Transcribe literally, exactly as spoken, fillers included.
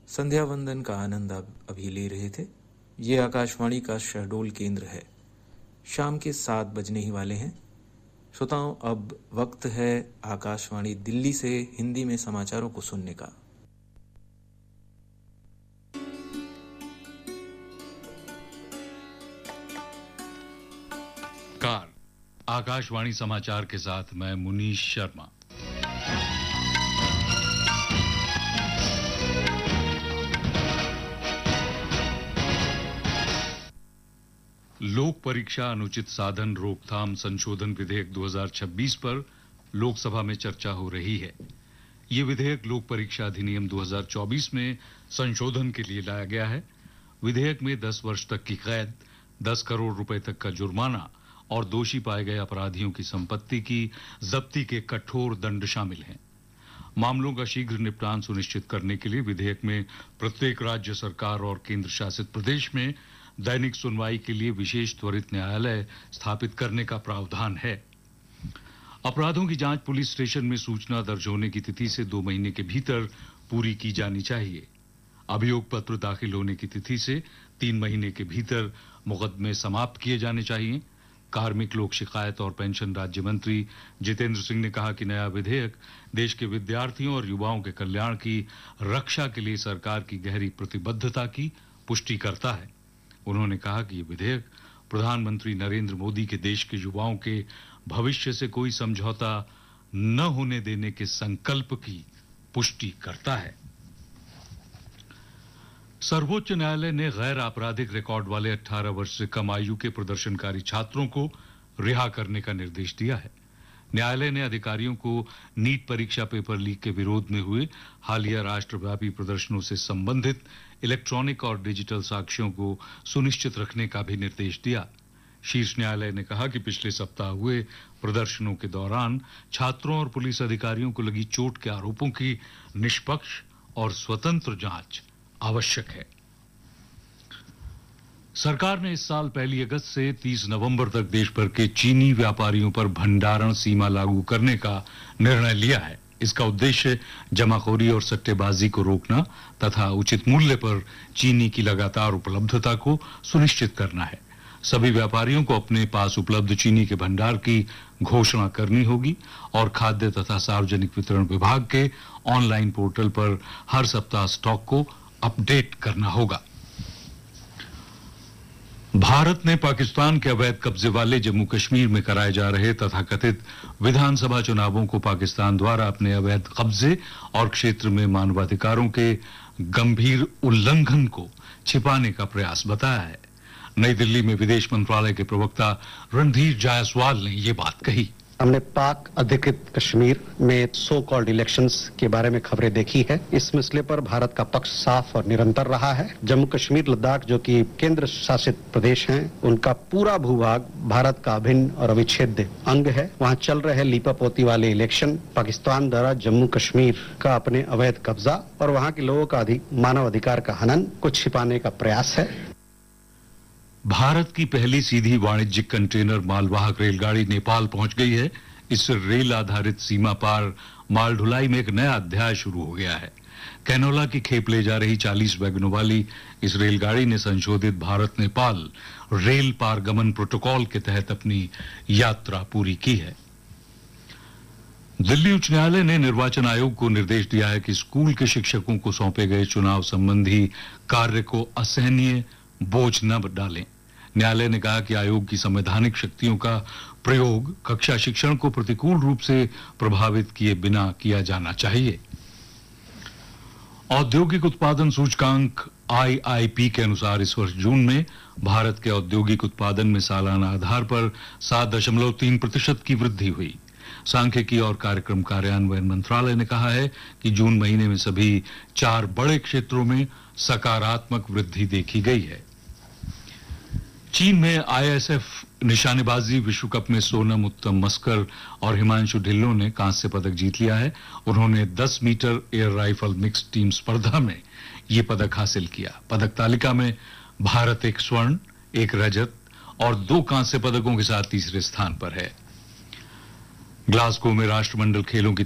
संध्या वंदन का आनंद आप अभी ले रहे थे। ये आकाशवाणी का शहडोल केंद्र है। शाम के सात बजने ही वाले हैं। श्रोताओं, अब वक्त है आकाशवाणी दिल्ली से हिंदी में समाचारों को सुनने का। कार आकाशवाणी समाचार के साथ मैं मुनीश शर्मा। लोक परीक्षा अनुचित साधन रोकथाम संशोधन विधेयक दो हज़ार छब्बीस पर लोकसभा में चर्चा हो रही है। ये विधेयक लोक परीक्षा अधिनियम दो हज़ार चौबीस में संशोधन के लिए लाया गया है। विधेयक में दस वर्ष तक की कैद, दस करोड़ रुपए तक का जुर्माना और दोषी पाए गए अपराधियों की संपत्ति की जब्ती के कठोर दंड शामिल हैं। मामलों का शीघ्र निपटान सुनिश्चित करने के लिए विधेयक में प्रत्येक राज्य सरकार और केंद्र शासित प्रदेश में दैनिक सुनवाई के लिए विशेष त्वरित न्यायालय स्थापित करने का प्रावधान है। अपराधों की जांच पुलिस स्टेशन में सूचना दर्ज होने की तिथि से दो महीने के भीतर पूरी की जानी चाहिए। अभियोग पत्र दाखिल होने की तिथि से तीन महीने के भीतर मुकदमे समाप्त किए जाने चाहिए। कार्मिक, लोक शिकायत और पेंशन राज्य मंत्री जितेंद्र सिंह ने कहा कि नया विधेयक देश के विद्यार्थियों और युवाओं के कल्याण की रक्षा के लिए सरकार की गहरी प्रतिबद्धता की पुष्टि करता है। उन्होंने कहा कि ये विधेयक प्रधानमंत्री नरेंद्र मोदी के देश के युवाओं के भविष्य से कोई समझौता न होने देने के संकल्प की पुष्टि करता है। सर्वोच्च न्यायालय ने गैर आपराधिक रिकॉर्ड वाले अठारह वर्ष से कम आयु के प्रदर्शनकारी छात्रों को रिहा करने का निर्देश दिया है। न्यायालय ने अधिकारियों को नीट परीक्षा पेपर लीक के विरोध में हुए हालिया राष्ट्रव्यापी प्रदर्शनों से संबंधित इलेक्ट्रॉनिक और डिजिटल साक्ष्यों को सुनिश्चित रखने का भी निर्देश दिया। शीर्ष न्यायालय ने कहा कि पिछले सप्ताह हुए प्रदर्शनों के दौरान छात्रों और पुलिस अधिकारियों को लगी चोट के आरोपों की निष्पक्ष और स्वतंत्र जांच आवश्यक है। सरकार ने इस साल पहली अगस्त से तीस नवंबर तक देश भर के चीनी व्यापारियों पर भंडारण सीमा लागू करने का निर्णय लिया है। इसका उद्देश्य जमाखोरी और सट्टेबाजी को रोकना तथा उचित मूल्य पर चीनी की लगातार उपलब्धता को सुनिश्चित करना है। सभी व्यापारियों को अपने पास उपलब्ध चीनी के भंडार की घोषणा करनी होगी और खाद्य तथा सार्वजनिक वितरण विभाग के ऑनलाइन पोर्टल पर हर सप्ताह स्टॉक को अपडेट करना होगा। भारत ने पाकिस्तान के अवैध कब्जे वाले जम्मू कश्मीर में कराए जा रहे तथाकथित विधानसभा चुनावों को पाकिस्तान द्वारा अपने अवैध कब्जे और क्षेत्र में मानवाधिकारों के गंभीर उल्लंघन को छिपाने का प्रयास बताया है। नई दिल्ली में विदेश मंत्रालय के प्रवक्ता रणधीर जायसवाल ने ये बात कही। हमने पाक अधिकृत कश्मीर में सो कॉल्ड इलेक्शंस के बारे में खबरें देखी है। इस मसले पर भारत का पक्ष साफ और निरंतर रहा है। जम्मू कश्मीर, लद्दाख जो कि केंद्र शासित प्रदेश हैं, उनका पूरा भूभाग भारत का अभिन्न और अविच्छेद्य अंग है। वहां चल रहे लीपापोती वाले इलेक्शन पाकिस्तान द्वारा जम्मू कश्मीर का अपने अवैध कब्जा और वहां के लोगों का मानव अधिकार का हनन को छिपाने का प्रयास है। भारत की पहली सीधी वाणिज्यिक कंटेनर मालवाहक रेलगाड़ी नेपाल पहुंच गई है। इससे रेल आधारित सीमा पार माल ढुलाई में एक नया अध्याय शुरू हो गया है। कैनोला की खेप ले जा रही चालीस वैगनों वाली इस रेलगाड़ी ने संशोधित भारत नेपाल रेल पारगमन प्रोटोकॉल के तहत अपनी यात्रा पूरी की है। दिल्ली उच्च न्यायालय ने निर्वाचन आयोग को निर्देश दिया है कि स्कूल के शिक्षकों को सौंपे गए चुनाव संबंधी कार्य को असहनीय बोझ न डालें। न्यायालय ने कहा कि आयोग की संवैधानिक शक्तियों का प्रयोग कक्षा शिक्षण को प्रतिकूल रूप से प्रभावित किए बिना किया जाना चाहिए। औद्योगिक उत्पादन सूचकांक आई आई पी के अनुसार इस वर्ष जून में भारत के औद्योगिक उत्पादन में सालाना आधार पर सात दशमलव तीन प्रतिशत की वृद्धि हुई। सांख्यिकी और कार्यक्रम कार्यान्वयन मंत्रालय ने कहा है कि जून महीने में सभी चार बड़े क्षेत्रों में सकारात्मक वृद्धि देखी गई है। चीन में आई एस एफ निशानेबाजी विश्व कप में सोनम उत्तम मस्कर और हिमांशु ढिल्लों ने कांस्य पदक जीत लिया है। उन्होंने दस metre air rifle mix team स्पर्धा में ये पदक हासिल किया। पदक तालिका में भारत एक स्वर्ण, एक रजत और दो कांस्य पदकों के साथ तीसरे स्थान पर है। ग्लासगो में राष्ट्रमंडल खेलों की